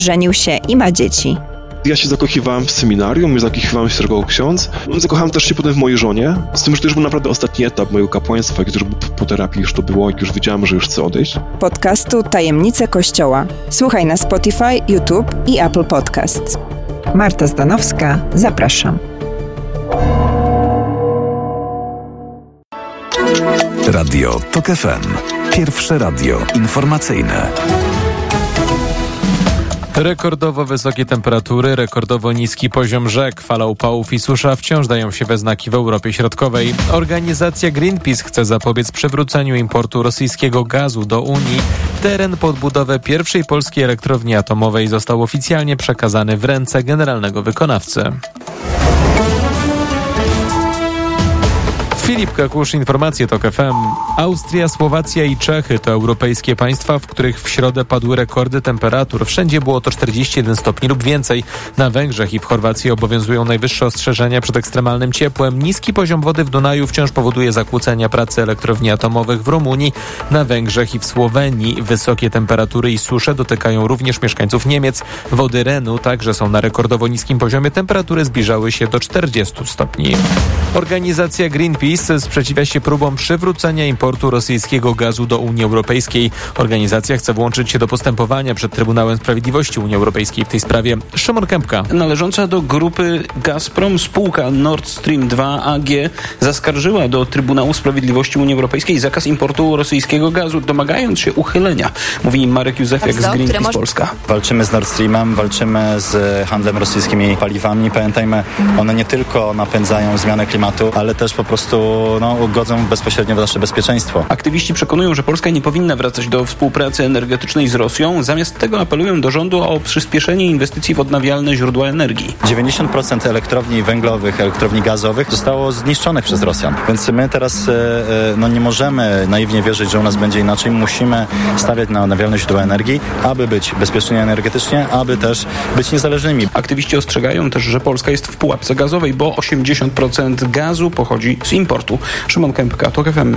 Żenił się i ma dzieci. Ja się zakochiwałem w seminarium, zakochiwałem się jako ksiądz. Zakochałem też się potem w mojej żonie. Z tym, że to już był naprawdę ostatni etap mojego kapłaństwa, jak już po terapii już to było, jak już wiedziałem, że już chcę odejść. Podcastu Tajemnice Kościoła. Słuchaj na Spotify, YouTube i Apple Podcasts. Marta Zdanowska, zapraszam. Radio TOK FM. Pierwsze radio informacyjne. Rekordowo wysokie temperatury, rekordowo niski poziom rzek, fala upałów i susza wciąż dają się we znaki w Europie Środkowej. Organizacja Greenpeace chce zapobiec przywróceniu importu rosyjskiego gazu do Unii. Teren pod budowę pierwszej polskiej elektrowni atomowej został oficjalnie przekazany w ręce generalnego wykonawcy. Filip Kakusz, informacje TOK FM. Austria, Słowacja i Czechy to europejskie państwa, w których w środę padły rekordy temperatur. Wszędzie było to 41 stopni lub więcej. Na Węgrzech i w Chorwacji obowiązują najwyższe ostrzeżenia przed ekstremalnym ciepłem. Niski poziom wody w Dunaju wciąż powoduje zakłócenia pracy elektrowni atomowych w Rumunii. Na Węgrzech i w Słowenii wysokie temperatury i susze dotykają również mieszkańców Niemiec. Wody Renu także są na rekordowo niskim poziomie. Temperatury zbliżały się do 40 stopni. Organizacja Greenpeace sprzeciwia się próbom przywrócenia importu rosyjskiego gazu do Unii Europejskiej. Organizacja chce włączyć się do postępowania przed Trybunałem Sprawiedliwości Unii Europejskiej w tej sprawie. Szymon Kępka. Należąca do grupy Gazprom spółka Nord Stream 2 AG zaskarżyła do Trybunału Sprawiedliwości Unii Europejskiej zakaz importu rosyjskiego gazu, domagając się uchylenia. Mówi Marek Józefiak z Greenpeace Polska. Walczymy z Nord Streamem, walczymy z handlem rosyjskimi paliwami. Pamiętajmy, one nie tylko napędzają zmianę klimatu, ale też po prostu godzą bezpośrednio w nasze bezpieczeństwo. Aktywiści przekonują, że Polska nie powinna wracać do współpracy energetycznej z Rosją. Zamiast tego apelują do rządu o przyspieszenie inwestycji w odnawialne źródła energii. 90% elektrowni węglowych, elektrowni gazowych zostało zniszczonych przez Rosjan. Więc my teraz nie możemy naiwnie wierzyć, że u nas będzie inaczej. Musimy stawiać na odnawialne źródła energii, aby być bezpieczni energetycznie, aby też być niezależnymi. Aktywiści ostrzegają też, że Polska jest w pułapce gazowej, bo 80% gazu pochodzi z importu. Szymon Kępka, TOK FM.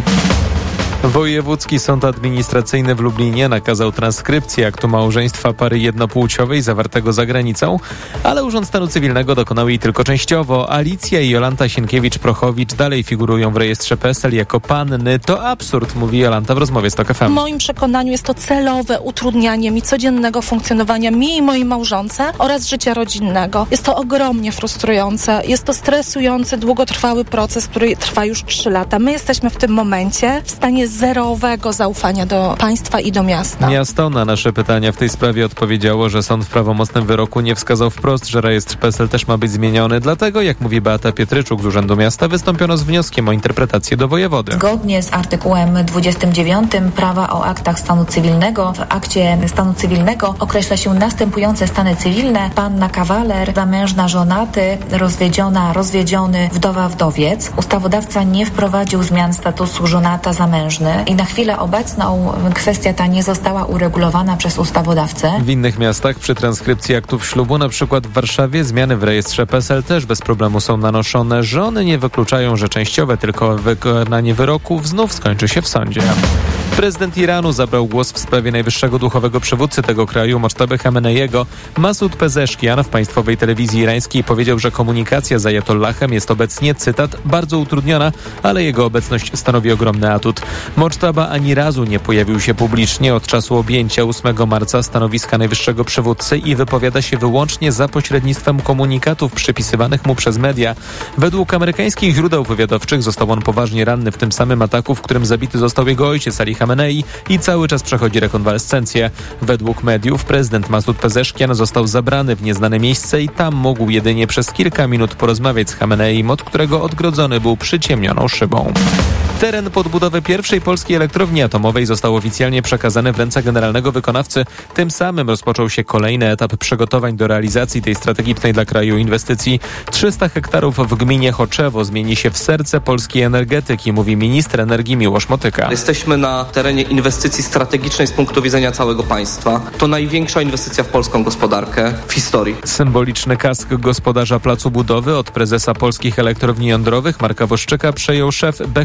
Wojewódzki Sąd Administracyjny w Lublinie nakazał transkrypcję aktu małżeństwa pary jednopłciowej zawartego za granicą, ale Urząd Stanu Cywilnego dokonał jej tylko częściowo. Alicja i Jolanta Sienkiewicz-Prochowicz dalej figurują w rejestrze PESEL jako panny. To absurd, mówi Jolanta w rozmowie z TOK FM. W moim przekonaniu jest to celowe utrudnianie mi codziennego funkcjonowania mi i mojej małżonce oraz życia rodzinnego. Jest to ogromnie frustrujące. Jest to stresujący, długotrwały proces, który trwa już 3 lata. My jesteśmy w tym momencie w stanie zerowego zaufania do państwa i do miasta. Miasto na nasze pytania w tej sprawie odpowiedziało, że sąd w prawomocnym wyroku nie wskazał wprost, że rejestr PESEL też ma być zmieniony. Dlatego, jak mówi Beata Pietryczuk z Urzędu Miasta, wystąpiono z wnioskiem o interpretację do wojewody. Zgodnie z artykułem 29 prawa o aktach stanu cywilnego w akcie stanu cywilnego określa się następujące stany cywilne: panna, kawaler, zamężna, żonaty, rozwiedziona, rozwiedziony, wdowa, wdowiec. Ustawodawca nie wprowadził zmian statusu żonata, zamężny i na chwilę obecną kwestia ta nie została uregulowana przez ustawodawcę. W innych miastach przy transkrypcji aktów ślubu, na przykład w Warszawie, zmiany w rejestrze PESEL też bez problemu są nanoszone. Żony nie wykluczają, że częściowe tylko wykonanie wyroków znów skończy się w sądzie. Prezydent Iranu zabrał głos w sprawie najwyższego duchowego przywódcy tego kraju, Mochteby Chameneiego. Masud Pezeszkian w państwowej telewizji irańskiej powiedział, że komunikacja z ajatollahem jest obecnie, cytat, bardzo utrudniona, ale jego obecność stanowi ogromny atut. Mochtaba ani razu nie pojawił się publicznie od czasu objęcia 8 marca stanowiska najwyższego przywódcy i wypowiada się wyłącznie za pośrednictwem komunikatów przypisywanych mu przez media. Według amerykańskich źródeł wywiadowczych został on poważnie ranny w tym samym ataku, w którym zabity został jego ojciec Ali Khamenei i cały czas przechodzi rekonwalescencję. Według mediów prezydent Masud Pezeszkian został zabrany w nieznane miejsce i tam mógł jedynie przez kilka minut porozmawiać z Khameneim, od którego odgrodzony był przyciemnioną szybą. Teren pod budowę pierwszej polskiej elektrowni atomowej został oficjalnie przekazany w ręce generalnego wykonawcy. Tym samym rozpoczął się kolejny etap przygotowań do realizacji tej strategicznej dla kraju inwestycji. 300 hektarów w gminie Choczewo zmieni się w serce polskiej energetyki, mówi minister energii Miłosz Motyka. Jesteśmy na terenie inwestycji strategicznej z punktu widzenia całego państwa. To największa inwestycja w polską gospodarkę w historii. Symboliczny kask gospodarza placu budowy od prezesa polskich elektrowni jądrowych Marka Woszczyka przejął szef Bechtel Polska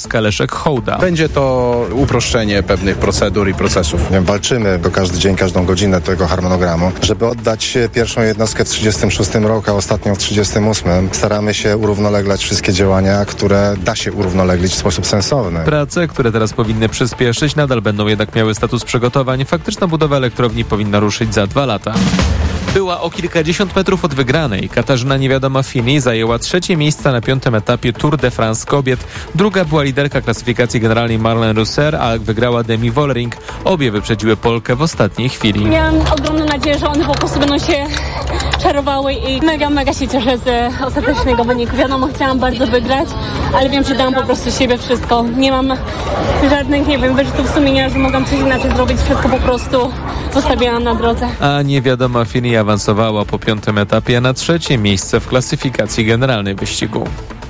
Polska Leszek Hołda. Będzie to uproszczenie pewnych procedur i procesów. Walczymy do każdy dzień, każdą godzinę tego harmonogramu, żeby oddać pierwszą jednostkę w 36 roku, a ostatnią w 38. Staramy się równoleglać wszystkie działania, które da się równoleglić w sposób sensowny. Prace, które teraz powinny przyspieszyć, nadal będą jednak miały status przygotowań. Faktyczna budowa elektrowni powinna ruszyć za 2 lata. Była o kilkadziesiąt metrów od wygranej. Katarzyna Niewiadoma-Fini zajęła 3. miejsce na 5. etapie Tour de France kobiet. Druga była liderka klasyfikacji generalnej Marlene Reusser, a wygrała Demi Vollering. Obie wyprzedziły Polkę w ostatniej chwili. Miałam ogromną nadzieję, że one po prostu będą się czarowały i mega się cieszę z ostatecznego wyniku. Wiadomo, chciałam bardzo wygrać, ale wiem, że dałam po prostu siebie wszystko. Nie mam żadnych, wyrzutów sumienia, że mogłam coś inaczej zrobić. Wszystko po prostu zostawiałam na drodze. A Niewiadoma-Fini awansowała po 5. etapie na 3. miejsce w klasyfikacji generalnej wyścigu.